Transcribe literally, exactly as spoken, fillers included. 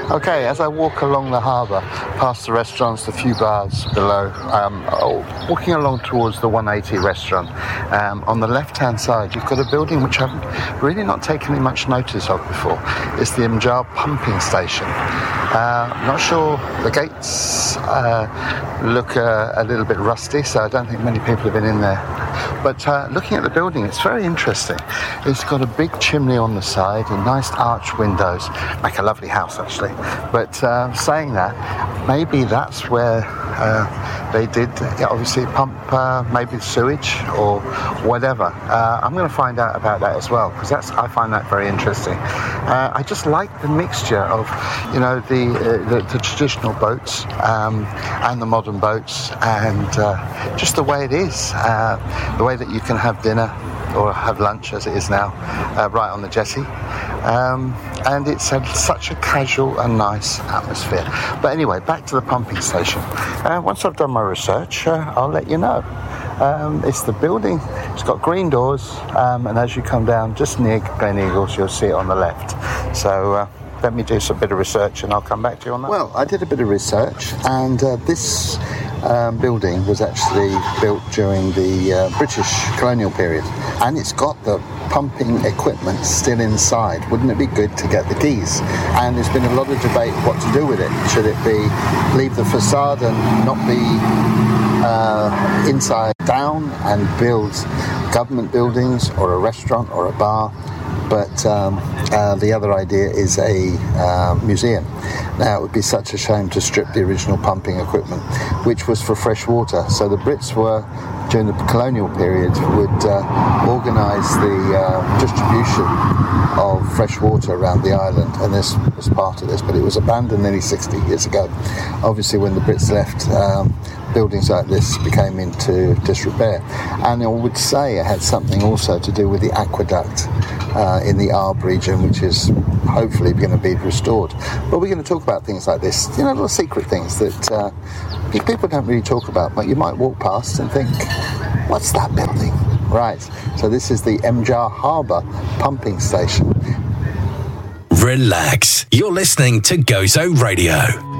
Okay, as I walk along the harbour, past the restaurants, the few bars below, um, oh, walking along towards the one eighty restaurant, um, on the left-hand side, you've got a building which I've really not taken much notice of before. It's the Mjar pumping station. Uh, I'm not sure, the gates uh, look uh, a little bit rusty, so I don't think many people have been in there. But uh, looking at the building, it's very interesting. It's got a big chimney on the side and nice arch windows. Make a lovely house, actually. But uh, saying that, maybe that's where uh, they did, yeah, obviously, pump uh, maybe sewage or whatever. Uh, I'm going to find out about that as well, because that's I find that very interesting. Uh, I just like the mixture of, you know, the uh, the, the traditional boats um, and the modern boats, and uh, just the way it is, uh, the way that you can have dinner or have lunch, as it is now, uh, right on the jetty. Um, and it's a, such a casual and nice atmosphere. But anyway, back to the pumping station. Uh, once I've done my research, uh, I'll let you know. Um, it's the building, it's got green doors, um, and as you come down just near Glen Eagles, you'll see it on the left. So uh, let me do some bit of research and I'll come back to you on that. Well, I did a bit of research, and uh, this um, building was actually built during the uh, British colonial period, and it's got the pumping equipment still inside. Wouldn't it be good to get the keys? And there's been a lot of debate what to do with it. Should it be leave the facade and not be uh, inside down and build government buildings or a restaurant or a bar? But um, uh, the other idea is a uh, museum. Now, it would be such a shame to strip the original pumping equipment, which was for fresh water. So the Brits were, during the colonial period, would uh, organise the uh, distribution of fresh water around the island, and this was part of this, but it was abandoned nearly sixty years ago. Obviously, when the Brits left, um, buildings like this became into disrepair. And I would say it had something also to do with the aqueduct uh, in the Arb region, which is hopefully going to be restored. But we're going to talk about things like this, you know, little secret things that uh, people don't really talk about, but you might walk past and think, what's that building? Right, so this is the Mjar Harbour pumping station. Relax, you're listening to Gozo Radio.